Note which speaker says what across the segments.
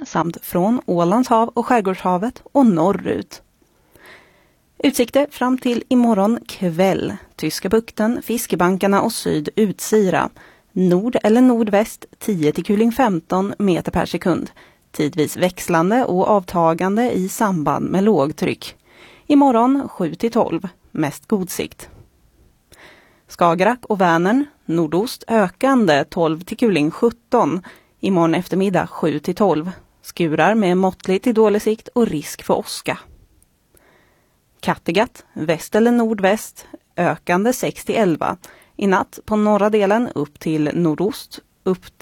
Speaker 1: samt från Ålands hav och Skärgårdshavet och norrut. Utsikter fram till imorgon kväll. Tyska bukten, Fiskebankarna och syd Utsira. Nord eller nordväst 10 till kuling 15 meter per sekund. Tidvis växlande och avtagande i samband med lågtryck. Imorgon 7 till 12, mest god sikt. Skagerrak och Vänern, nordost ökande 12 till kuling 17. Imorgon eftermiddag 7 till 12. Skurar med måttlig till dålig sikt och risk för åska. Kattegatt, väst eller nordväst, ökande 6 till 11. I natt på norra delen nordost upp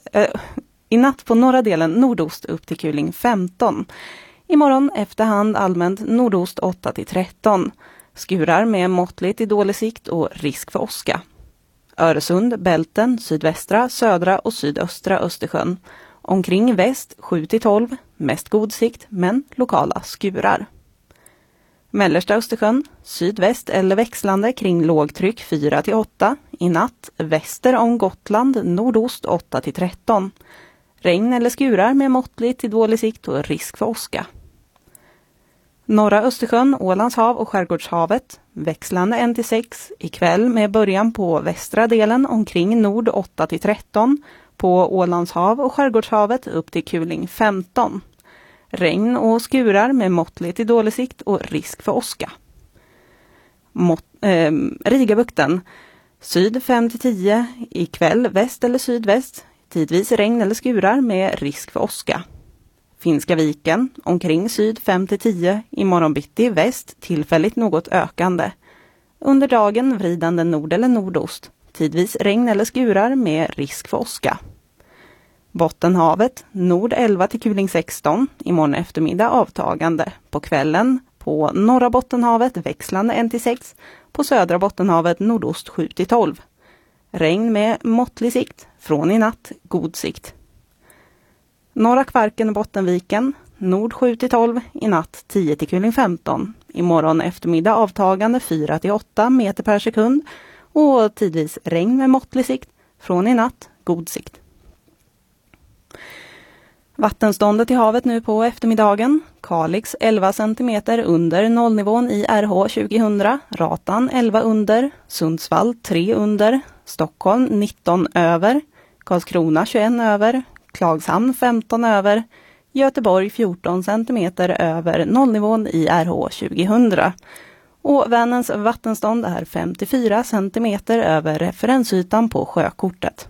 Speaker 1: till kuling 15. Imorgon efterhand allmänt nordost 8 till 13. Skurar med måttligt till dålig sikt och risk för åska. Öresund, Bälten, sydvästra, södra och sydöstra Östersjön. Omkring väst 7 till 12, mest god sikt men lokala skurar. Mellersta Östersjön, sydväst eller växlande kring lågtryck 4 till 8. I natt väster om Gotland, nordost 8 till 13. Regn eller skurar med måttligt till dålig sikt och risk för åska. Norra Östersjön, Ålands hav och Skärgårdshavet, växlande 1 till 6. Ikväll med början på västra delen omkring nord 8 till 13. På Ålands hav och Skärgårdshavet upp till kuling 15. Regn och skurar med måttligt till dålig sikt och risk för åska. Rigabukten, syd 5 till 10. Ikväll väst eller sydväst. Tidvis regn eller skurar med risk för åska. Finska viken, omkring syd 5 till 10. Imorgon bitti väst, tillfälligt något ökande. Under dagen vridande nord eller nordost. Tidvis regn eller skurar med risk för åska. Bottenhavet, nord 11 till kuling 16. Imorgon eftermiddag avtagande. På kvällen på norra Bottenhavet växlande 1 till 6. På södra Bottenhavet nordost 7 till 12. Regn med måttlig sikt. Från i natt god sikt. Norra Kvarken och Bottenviken, nord 7 till 12. I natt 10 till kuling 15. Imorgon eftermiddag avtagande 4 till 8 meter per sekund. Och tidvis regn med måttlig sikt. Från i natt god sikt. Vattenståndet i havet nu på eftermiddagen. Kalix 11 cm under nollnivån i RH 2000. Ratan 11 under. Sundsvall 3 under. Stockholm 19 över. Karlskrona 21 över. Klagshamn 15 över. Göteborg 14 cm över nollnivån i RH 2000. Och Vänerns vattenstånd är 54 cm över referensytan på sjökortet.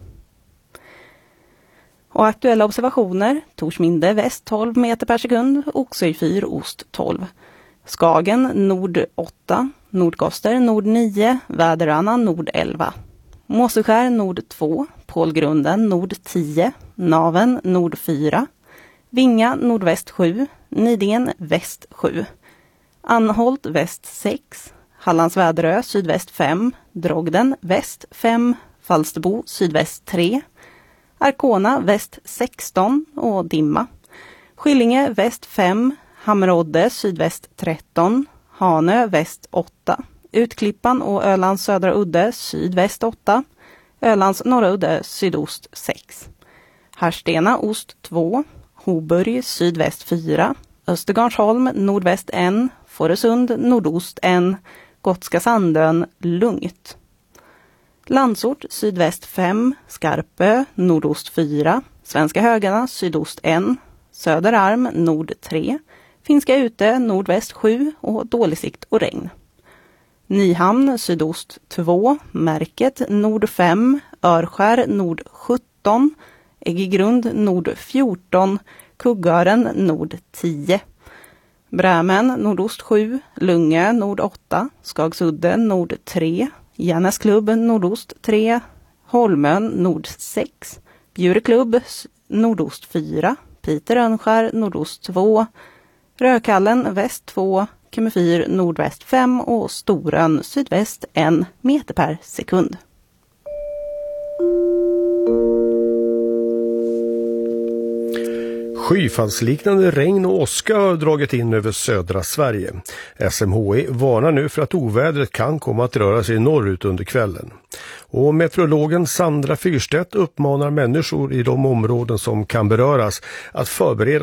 Speaker 1: Och aktuella observationer, Torsminde väst 12 meter per sekund, Oxöjfyr ost 12. Skagen nord 8, Nordkoster nord 9, Väderanna nord 11. Måseskär nord 2, Pålgrunden nord 10, Naven nord 4, Vinga nordväst 7, Nidingen väst 7. Anholt väst 6, Hallands Väderö sydväst 5, Drogden väst 5, Falsterbo sydväst 3, Arkona väst 16 och dimma. Skillinge väst 5, Hammerodde sydväst 13, Hanö väst 8, Utklippan och Ölands södra udde sydväst 8, Ölands norra udde sydost 6. Härstena ost 2, Hoburg sydväst 4, Östergarnsholm nordväst 1, Fårösund nordost 1, Gotska Sandön lugnt. Landsort sydväst 5, Skarpö nordost 4, Svenska Högarna sydost 1, Söderarm nord 3, Finska Ute nordväst 7 och dålig sikt och regn. Nyhamn sydost 2, Märket nord 5, Örskär nord 17, Äggegrund nord 14, Kuggören nord 10. Brämen nordost 7, Lungö nord 8, Skagsudde nord 3, Järnäsklubb nordost 3, Holmön nord 6, Bjureklubb nordost 4, Piter Önskär nordost 2, Rökallen väst 2, Kumefyr nordväst 5 och Storön sydväst 1 meter per sekund.
Speaker 2: Skyfallsliknande regn och åska har dragit in över södra Sverige. SMHI varnar nu för att ovädret kan komma att röra sig norrut under kvällen. Och meteorologen Sandra Fyrstedt uppmanar människor i de områden som kan beröras att förbereda